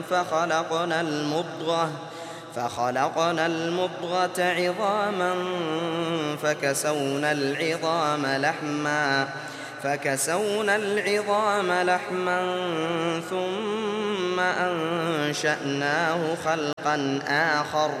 فخلقنا المضغة عظاما فكسونا العظام لحما ثم أنشأناه خلقا آخر